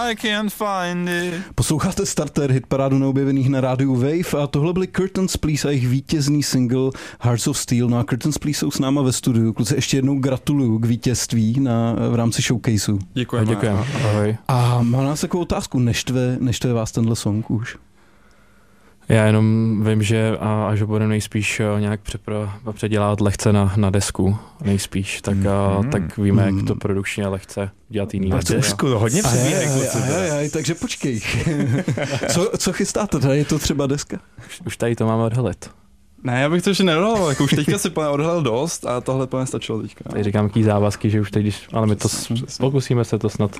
I can't find it. Posloucháte Starter, hitparádu neobjevených na rádiu Wave a tohle byly Curtains Please a jejich vítězný single Hearts of Steel. No a Curtains Please jsou s náma ve studiu. Kluci, ještě jednou gratuluju k vítězství v rámci showcaseu. Děkujeme. Ahoj. A mám nás takovou otázku, neštve vás tenhle song už? Já jenom vím, že až ho budeme nejspíš nějak předělávat lehce na desku, nejspíš, tak víme, jak to produkčně lehce dělat jiný. Hodně přebírek. Takže počkej. Co chystáte? Tady je to třeba deska? Už tady to máme odhalit. Ne, já bych to ještě neodhalil, jako už teďka si odhalil dost a tohle plně stačilo teďka. Tady říkám jaký závazky, že už teď, ale my to pokusíme se to snad.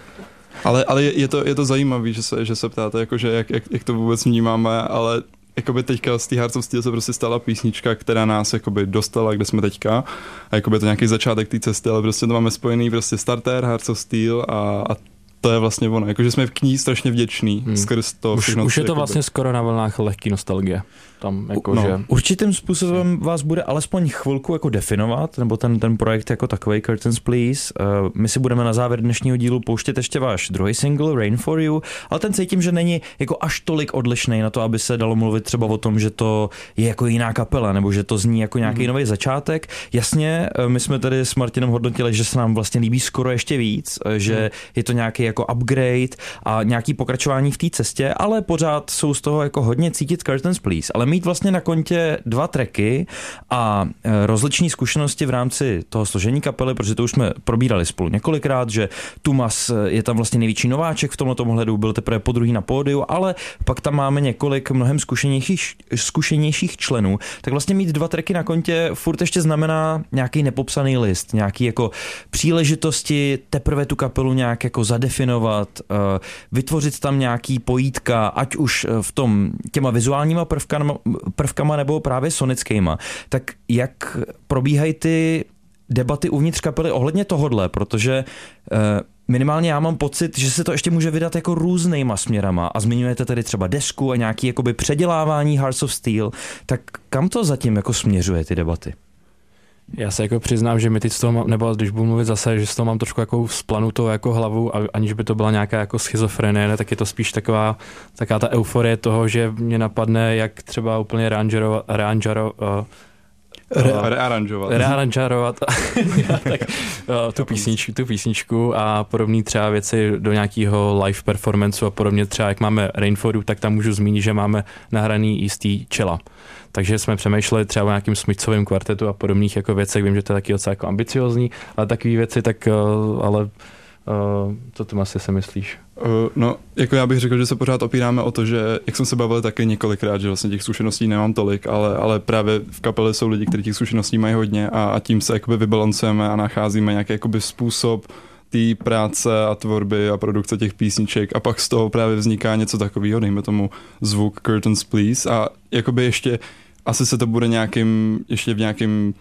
Ale je to zajímavé, že se ptáte, jakože jak to vůbec vnímáme, ale jakoby teďka z té Hearts of Steel se prostě stala písnička, která nás jakoby dostala, kde jsme teďka. A jakoby to nějaký začátek té cesty, ale prostě to máme spojený prostě Starter, Hearts of Steel a to je vlastně ono, jakože jsme k ní strašně vděční skrz to všechno. Už je to vlastně skoro na vlnách lehký nostalgie. Tam že... Určitým způsobem vás bude alespoň chvilku jako definovat, nebo ten projekt jako takovej Curtains Please. My si budeme na závěr dnešního dílu pouštět ještě váš druhý single Rain for You, ale ten cítím, že není jako až tolik odlišný na to, aby se dalo mluvit třeba o tom, že to je jako jiná kapela, nebo že to zní jako nějaký nový začátek. Jasně, my jsme tady s Martinem hodnotili, že se nám vlastně líbí skoro ještě víc, že je to nějaký jako upgrade a nějaký pokračování v té cestě, ale pořád jsou z toho jako hodně cítit Curtains Please, ale mít vlastně na kontě 2 tracky a rozliční zkušenosti v rámci toho složení kapely, protože to už jsme probírali spolu několikrát, že Tumas je tam vlastně největší nováček v tomto ohledu, byl teprve podruhý na pódiu, ale pak tam máme několik mnohem zkušenějších členů, tak vlastně mít 2 tracky na kontě furt ještě znamená nějaký nepopsaný list, nějaký jako příležitosti teprve tu kapelu nějak jako zadefinovat, vytvořit tam nějaký pojítka, ať už v tom těma vizuálníma prvkama nebo právě sonickýma. Tak jak probíhají ty debaty uvnitř kapely ohledně tohodle, protože minimálně já mám pocit, že se to ještě může vydat jako různýma směrama a zmiňujete tady třeba desku a nějaký jakoby předělávání Hearts of Steel, tak kam to zatím jako směřuje ty debaty? Já se jako přiznám, že mi teď z toho, nebo když budu mluvit zase, že z toho mám trošku jako splanutou jako hlavu, aniž by to byla nějaká jako schizofrenie, tak je to spíš taková ta euforie toho, že mě napadne, jak třeba úplně rearanžovat tu písničku a podobné třeba věci do nějakého live performanceu a podobně, třeba jak máme Rainforu, tak tam můžu zmínit, že máme nahraný jistý čela. Takže jsme přemýšleli třeba o nějakým smyčcovým kvartetu a podobných jako věcech, vím, že to je taky docela jako ambiciozní, ale takové věci, tak ale co ty asi si myslíš? No, jako já bych řekl, že se pořád opíráme o to, že, jak jsem se bavil taky několikrát, že vlastně těch zkušeností nemám tolik, ale právě v kapele jsou lidi, kteří těch zkušeností mají hodně a tím se jakoby vybalancujeme a nacházíme nějaký jakoby způsob té práce a tvorby a produkce těch písniček a pak z toho právě vzniká něco takového, dejme tomu zvuk Curtains Please a jakoby ještě asi se to bude ještě v nějakým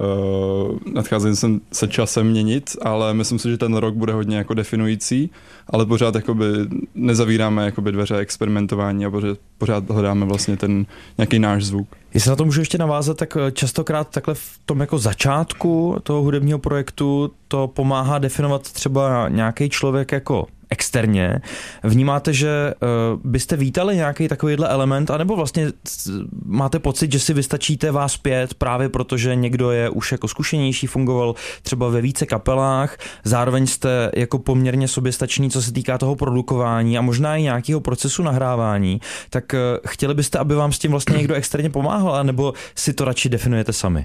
nadcházejícím se časem měnit, ale myslím si, že ten rok bude hodně jako definující, ale pořád jakoby nezavíráme jakoby dveře experimentování a pořád hledáme vlastně ten nějaký náš zvuk. Jestli na to můžu ještě navázat, tak častokrát takhle v tom jako začátku toho hudebního projektu to pomáhá definovat třeba nějaký člověk jako externě. Vnímáte, že byste vítali nějaký takovýhle element, anebo vlastně máte pocit, že si vystačíte vás 5 právě protože někdo je už jako zkušenější, fungoval třeba ve více kapelách, zároveň jste jako poměrně soběstační, co se týká toho produkování a možná i nějakého procesu nahrávání, tak chtěli byste, aby vám s tím vlastně někdo externě pomáhal, anebo si to radši definujete sami?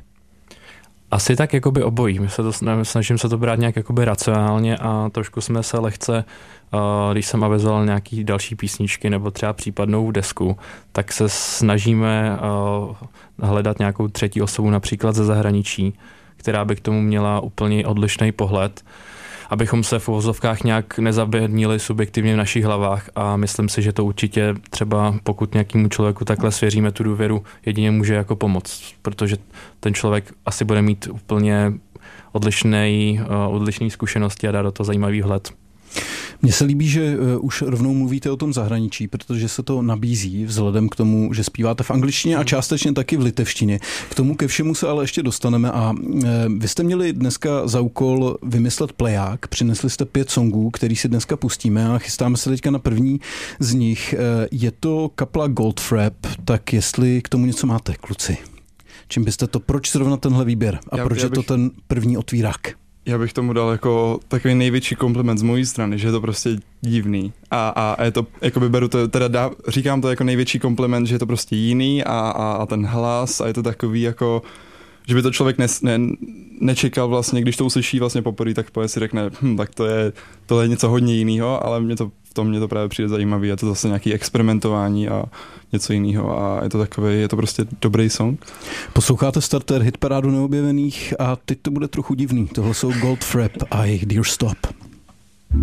Asi tak jakoby obojí. Snažím se to brát nějak jakoby racionálně a trošku jsme se lehce, když jsem avizoval nějaký další písničky nebo třeba případnou desku, tak se snažíme hledat nějakou třetí osobu například ze zahraničí, která by k tomu měla úplně odlišný pohled, abychom se v uvozovkách nějak nezaběhnili subjektivně v našich hlavách a myslím si, že to určitě třeba pokud nějakému člověku takhle svěříme tu důvěru, jedině může jako pomoct, protože ten člověk asi bude mít úplně odlišné zkušenosti a dá do toho zajímavý vhled. Mně se líbí, že už rovnou mluvíte o tom zahraničí, protože se to nabízí vzhledem k tomu, že zpíváte v angličtině a částečně taky v litevštině. K tomu ke všemu se ale ještě dostaneme a vy jste měli dneska za úkol vymyslet pleják, přinesli jste 5 songů, který si dneska pustíme a chystáme se teďka na první z nich. Je to kapela Goldfrapp, tak jestli k tomu něco máte, kluci? Čím byste to, proč zrovna tenhle výběr a proč je to ten první otvírák? Já bych tomu dal jako takový největší kompliment z mojí strany, že je to prostě divný a je to, jakoby beru to, teda říkám to jako největší kompliment, že je to prostě jiný a ten hlas a je to takový jako, že by to člověk nečekal vlastně, když to uslyší vlastně poprvé, tak si řekne, tak to je něco hodně jiného, ale mě to právě přijde zajímavý, je to zase nějaký experimentování a něco jiného a je to prostě dobrý song. Posloucháte Starter hitparádu neobjevených a teď to bude trochu divný. Tohle jsou Goldfrapp a jejich Dear Stop.